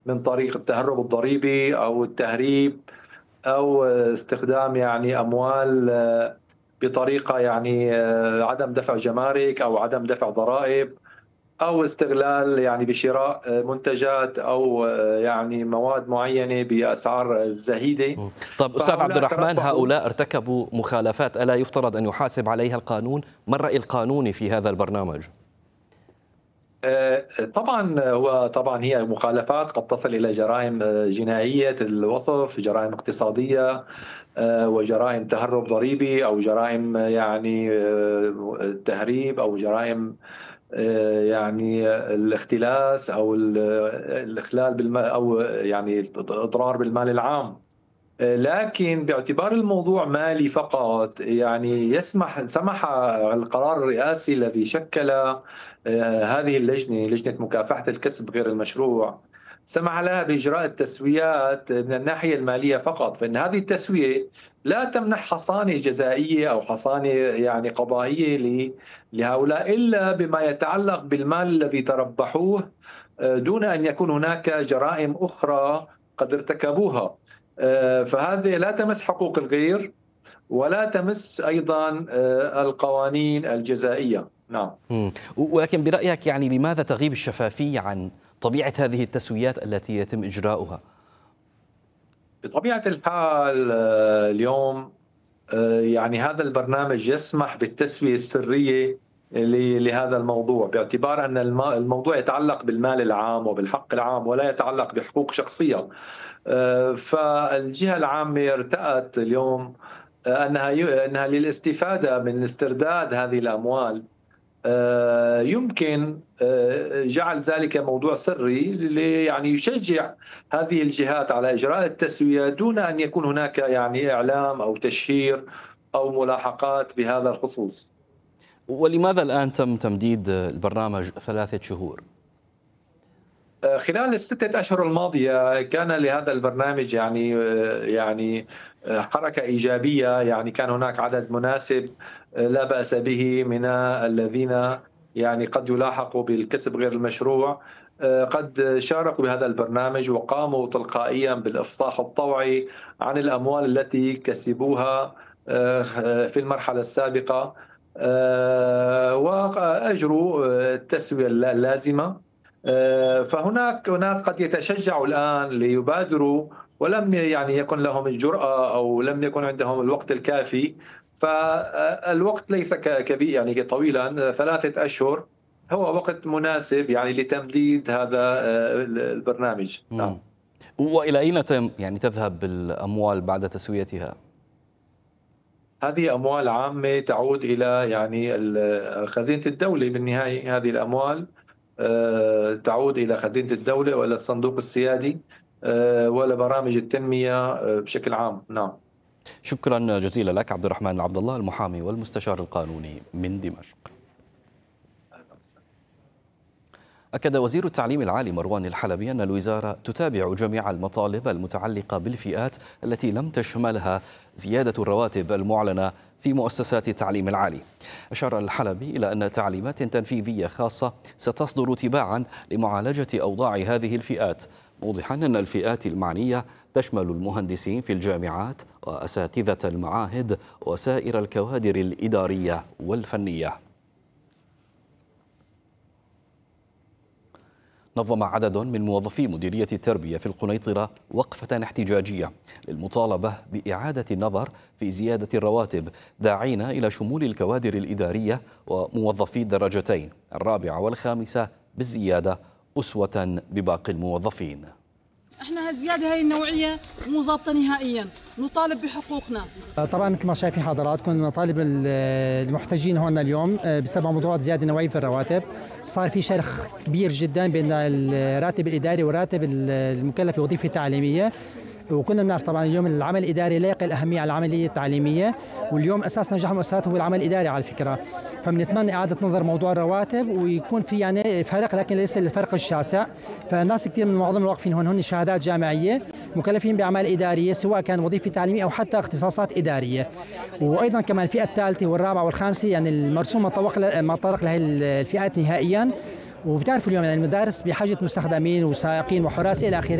من طريق التهرب الضريبي أو التهريب أو استخدام يعني أموال بطريقة يعني عدم دفع جمارك أو عدم دفع ضرائب، أو استغلال يعني بشراء منتجات أو يعني مواد معينة بأسعار زهيدة. طب أستاذ عبد فهؤلاء الرحمن، تربحوا. هؤلاء ارتكبوا مخالفات ألا يفترض أن يحاسب عليها القانون؟ ما الرأي القانوني في هذا البرنامج؟ طبعا هو طبعا هي مخالفات قد تصل إلى جرائم جنائية الوصف، جرائم اقتصادية، وجرائم تهرب ضريبي، أو جرائم يعني تهريب، أو جرائم يعني الاختلاس، أو الإخلال بالمال، أو يعني الإضرار بالمال العام. لكن باعتبار الموضوع مالي فقط، يعني سمح القرار الرئاسي الذي شكل هذه اللجنة، لجنة مكافحة الكسب غير المشروع، سمح لها بإجراء التسويات من الناحية المالية فقط. فإن هذه التسوية لا تمنح حصانة جزائية أو حصانة يعني قضائية لهؤلاء إلا بما يتعلق بالمال الذي تربحوه، دون أن يكون هناك جرائم أخرى قد ارتكبوها. فهذه لا تمس حقوق الغير، ولا تمس أيضا القوانين الجزائية. نعم. ولكن برأيك يعني لماذا تغيب الشفافية عن طبيعة هذه التسويات التي يتم إجراؤها؟ بطبيعة الحال اليوم يعني هذا البرنامج يسمح بالتسوية السرية لهذا الموضوع، باعتبار أن الموضوع يتعلق بالمال العام وبالحق العام، ولا يتعلق بحقوق شخصية. فالجهة العامة ارتأت اليوم أنها للاستفادة من استرداد هذه الأموال يمكن جعل ذلك موضوع سري، يعني يشجع هذه الجهات على إجراء التسوية دون أن يكون هناك يعني إعلام أو تشهير أو ملاحقات بهذا الخصوص. ولماذا الآن تم تمديد البرنامج 3 شهور؟ خلال الستة أشهر الماضية كان لهذا البرنامج يعني حركة إيجابية. يعني كان هناك عدد مناسب لا بأس به من الذين يعني قد يلاحقوا بالكسب غير المشروع، قد شاركوا بهذا البرنامج وقاموا تلقائيا بالإفصاح الطوعي عن الأموال التي كسبوها في المرحلة السابقة، وأجروا التسوية اللازمة. فهناك ناس قد يتشجعوا الآن ليبادروا، ولم يعني يكن لهم الجرأة أو لم يكن عندهم الوقت الكافي. فالوقت ليس كبير يعني طويلا، 3 أشهر هو وقت مناسب يعني لتمديد هذا البرنامج. نعم. وإلى أين يعني تذهب الأموال بعد تسويتها؟ هذه أموال عامة تعود إلى يعني خزينة الدولة بالنهاية. هذه الأموال تعود إلى خزينة الدولة وإلى الصندوق السيادي وإلى برامج التنمية بشكل عام. نعم. شكرا جزيلا لك عبد الرحمن عبد الله، المحامي والمستشار القانوني من دمشق. أكد وزير التعليم العالي مروان الحلبي أن الوزارة تتابع جميع المطالب المتعلقة بالفئات التي لم تشملها زيادة الرواتب المعلنة في مؤسسات التعليم العالي. أشار الحلبي إلى أن تعليمات تنفيذية خاصة ستصدر تباعا لمعالجة أوضاع هذه الفئات، موضحا أن الفئات المعنية تشمل المهندسين في الجامعات وأساتذة المعاهد وسائر الكوادر الإدارية والفنية. نظم عدد من موظفي مديرية التربية في القنيطرة وقفة احتجاجية للمطالبة بإعادة النظر في زيادة الرواتب، داعين إلى شمول الكوادر الإدارية وموظفي الدرجتين 4 و5 بالزيادة أسوة بباقي الموظفين. احنا هالزياده هاي النوعيه مو ظابطه نهائيا، نطالب بحقوقنا. طبعا مثل ما شايفين حضراتكم مطالب المحتجين هون اليوم بسبب موضوع زياده نوعيه في الرواتب. صار في شرخ كبير جدا بين الراتب الاداري وراتب المكلف بوظيفه تعليميه، وكلنا بنعرف طبعا اليوم العمل الاداري لا يقل اهميه على العمليه التعليميه، واليوم اساس نجاح المؤسسات هو العمل الاداري على فكره. فبنتمنى اعاده نظر موضوع الرواتب ويكون في يعني فرق، لكن ليس الفرق الشاسع. فالناس كثير من معظم الواقفين هون شهادات جامعيه مكلفين باعمال اداريه، سواء كان وظيفه تعليميه او حتى اختصاصات اداريه. وايضا كمان الفئه الثالثه والرابعه والخامسه يعني المرسوم ما طرق لهي الفئات نهائيا. وبتعرفوا اليوم يعني المدارس بحاجة مستخدمين وسائقين وحراس إلى آخره.